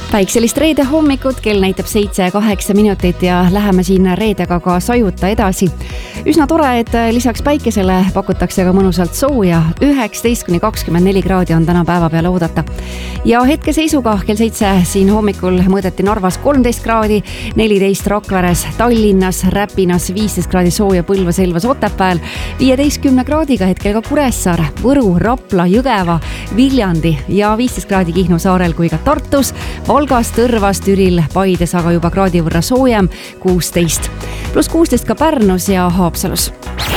Päikselist reede hommikut, kell näitab 7:08 minutit ja läheme siin reedega ka sajuta edasi. Üsna tore, et lisaks päikesele pakutakse ka mõnusalt sooja. 19-24 kraadi on täna päeva peale oodata. Ja hetkeseisuga kell 7 siin hommikul mõõdeti Narvas 13 kraadi, 14 Rakveres, Tallinnas, Räpinas, 15 kraadi sooja Põlvas, Elvas, Otepääl, 15 kraadiga hetkel ka Kuressaare, Võru, Rapla, Jõgeva, Viljandi ja 15 kraadi Kihnu saarel kui ka Tartus, Valgas, Tõrvas, Türil, Paides aga juba kraadi võrra soojem, 16. Pluss 16 ka Pärnus ja Haapsalus.